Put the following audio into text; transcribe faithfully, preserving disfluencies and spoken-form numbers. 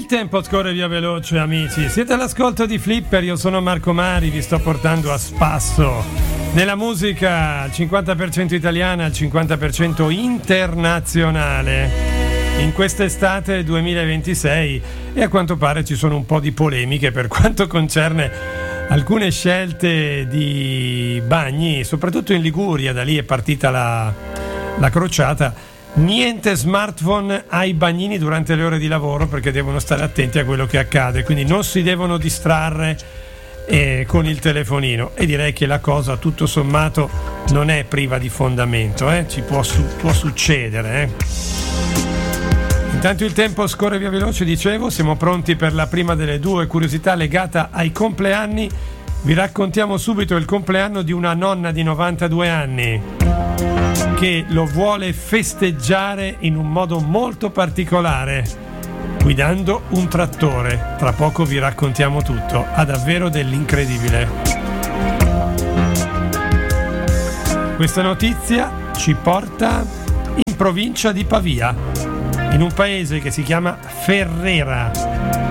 tempo scorre via veloce, amici. Siete all'ascolto di Flipper, io sono Marco Mari, vi sto portando a spasso nella musica al cinquanta per cento italiana, al cinquanta per cento internazionale. In quest'estate duemilaventisei e a quanto pare ci sono un po' di polemiche per quanto concerne alcune scelte di Bagni, soprattutto in Liguria, da lì è partita la, la crociata. Niente smartphone ai bagnini durante le ore di lavoro perché devono stare attenti a quello che accade, quindi non si devono distrarre eh, con il telefonino, e direi che la cosa tutto sommato non è priva di fondamento, eh? Ci può, su- può succedere. Eh? Intanto il tempo scorre via veloce, dicevo, siamo pronti per la prima delle due curiosità legata ai compleanni. Vi raccontiamo subito il compleanno di una nonna di novantadue anni che lo vuole festeggiare in un modo molto particolare, guidando un trattore. Tra poco vi raccontiamo tutto, ha davvero dell'incredibile. Questa notizia ci porta in provincia di Pavia, in un paese che si chiama Ferrera.